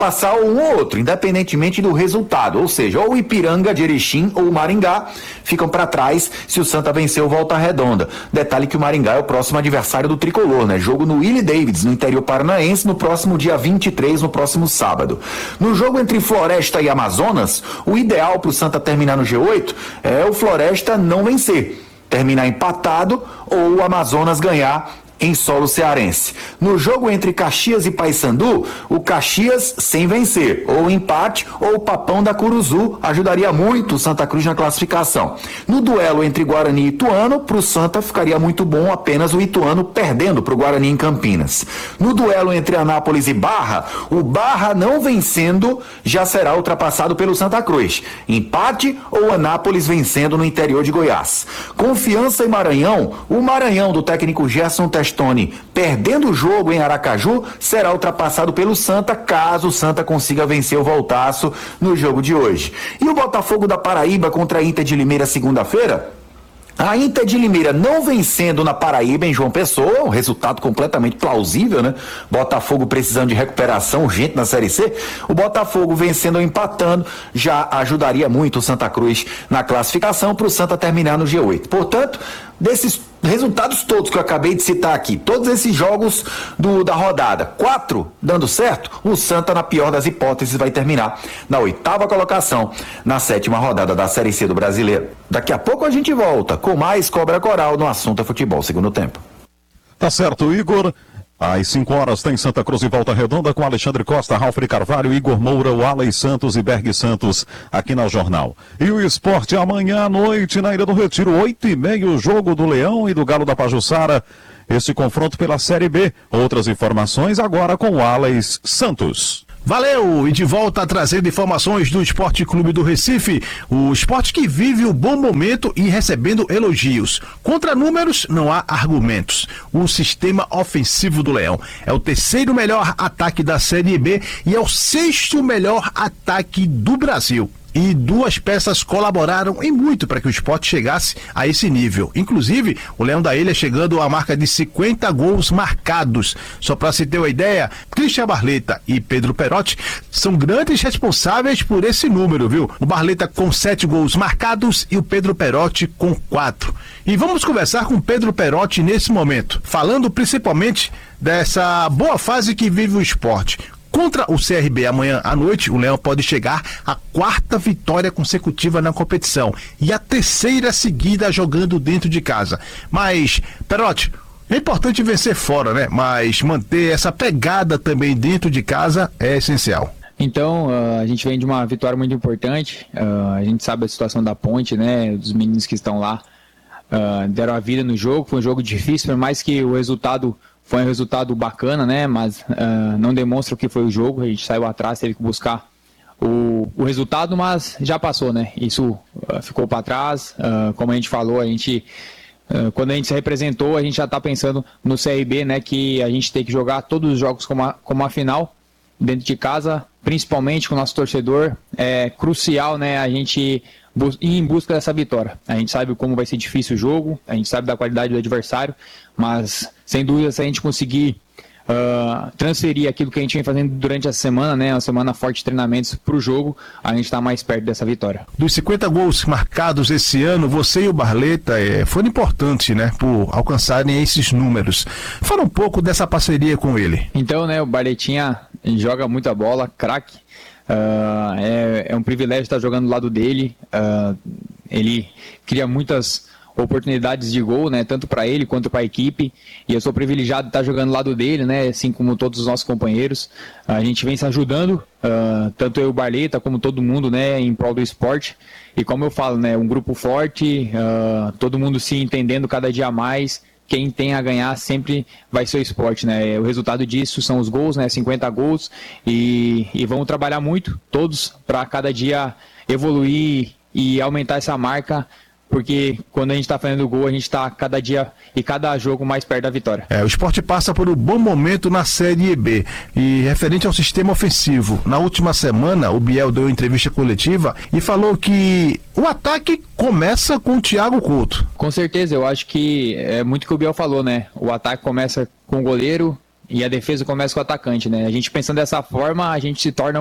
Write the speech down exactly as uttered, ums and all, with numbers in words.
passar um ou outro, independentemente do resultado, ou seja, ou o Ipiranga de Erechim ou o Maringá ficam para trás se o Santa vencer o Volta Redonda. Detalhe que o Maringá é o próximo adversário do Tricolor, né? Jogo no Willie Davids, no interior paranaense, no próximo dia vinte e três, no próximo sábado. No jogo entre Floresta e Amazonas, o ideal para o Santa terminar no G oito é o Floresta não vencer, terminar empatado ou o Amazonas ganhar em solo cearense. No jogo entre Caxias e Paysandu, o Caxias sem vencer, ou empate, ou o Papão da Curuzu ajudaria muito o Santa Cruz na classificação. No duelo entre Guarani e Ituano, para o Santa ficaria muito bom apenas o Ituano perdendo para o Guarani em Campinas. No duelo entre Anápolis e Barra, o Barra não vencendo já será ultrapassado pelo Santa Cruz. Empate ou Anápolis vencendo no interior de Goiás. Confiança e Maranhão, o Maranhão do técnico Gerson Testoni perdendo o jogo em Aracaju, será ultrapassado pelo Santa, caso o Santa consiga vencer o Voltaço no jogo de hoje. E o Botafogo da Paraíba contra a Inter de Limeira segunda-feira? A Inter de Limeira não vencendo na Paraíba, em João Pessoa, um resultado completamente plausível, né? Botafogo precisando de recuperação urgente na Série C. O Botafogo vencendo ou empatando já ajudaria muito o Santa Cruz na classificação para o Santa terminar no G oito. Portanto, desses resultados todos que eu acabei de citar aqui, todos esses jogos do, da rodada, quatro dando certo, o Santa, na pior das hipóteses, vai terminar na oitava colocação, na sétima rodada da Série C do Brasileiro. Daqui a pouco a gente volta com mais Cobra Coral no assunto é futebol, segundo tempo. Tá certo, Igor. Às cinco horas tem Santa Cruz e Volta Redonda com Alexandre Costa, Ralf Carvalho, Igor Moura, Wallace Santos e Berg Santos aqui no Jornal. E o esporte amanhã à noite na Ilha do Retiro, oito e meia, o jogo do Leão e do Galo da Pajuçara. Esse confronto pela Série B. Outras informações agora com Wallace Santos. Valeu! E de volta trazendo informações do Esporte Clube do Recife, o esporte que vive um bom momento e recebendo elogios. Contra números, não há argumentos. O sistema ofensivo do Leão é o terceiro melhor ataque da Série B e é o sexto melhor ataque do Brasil. E duas peças colaboraram em muito para que o esporte chegasse a esse nível. Inclusive, o Leão da Ilha chegando à marca de cinquenta gols marcados. Só para se ter uma ideia, Christian Barleta e Pedro Perotti são grandes responsáveis por esse número, viu? O Barleta com sete gols marcados e o Pedro Perotti com quatro. E vamos conversar com Pedro Perotti nesse momento, falando principalmente dessa boa fase que vive o esporte. Contra o C R B amanhã à noite, o Leão pode chegar à quarta vitória consecutiva na competição e a terceira seguida jogando dentro de casa. Mas, Perotti, é importante vencer fora, né? Mas manter essa pegada também dentro de casa é essencial. Então, uh, a gente vem de uma vitória muito importante, uh, a gente sabe a situação da Ponte, né? Dos meninos que estão lá uh, deram a vida no jogo, foi um jogo difícil, por mais que o resultado foi um resultado bacana, né? Mas uh, não demonstra o que foi o jogo. A gente saiu atrás, teve que buscar o, o resultado, mas já passou, né? Isso uh, ficou para trás. Uh, como a gente falou, a gente, uh, quando a gente se representou, a gente já está pensando no C R B, né? Que a gente tem que jogar todos os jogos como a, como a final, dentro de casa, principalmente com o nosso torcedor. É crucial, né? A gente ir em busca dessa vitória. A gente sabe como vai ser difícil o jogo, a gente sabe da qualidade do adversário, mas sem dúvida se a gente conseguir uh, transferir aquilo que a gente vem fazendo durante a semana, né, uma semana forte de treinamentos para o jogo, a gente está mais perto dessa vitória. Dos cinquenta gols marcados esse ano, você e o Barleta é, foram importantes, né, por alcançarem esses números. Fala um pouco dessa parceria com ele. Então, né, o Barletinha joga muita bola, craque. Uh, é, é um privilégio estar jogando do lado dele. Uh, ele cria muitas oportunidades de gol, né, tanto para ele quanto para a equipe, e eu sou privilegiado de estar jogando do lado dele, né, assim como todos os nossos companheiros. A gente vem se ajudando, uh, tanto eu e o Barleta como todo mundo, né, em prol do esporte, e como eu falo, né, um grupo forte, uh, todo mundo se entendendo cada dia mais. Quem tem a ganhar sempre vai ser o esporte, né? O resultado disso são os gols, né? cinquenta gols, e, e vamos trabalhar muito, todos, para cada dia evoluir e aumentar essa marca, porque quando a gente está fazendo gol, a gente está cada dia e cada jogo mais perto da vitória. É, o esporte passa por um bom momento na Série B. E referente ao sistema ofensivo, na última semana o Biel deu entrevista coletiva e falou que o ataque começa com o Thiago Couto. Com certeza, eu acho que é muito o que o Biel falou, né? O ataque começa com o goleiro e a defesa começa com o atacante, né? A gente pensando dessa forma, a gente se torna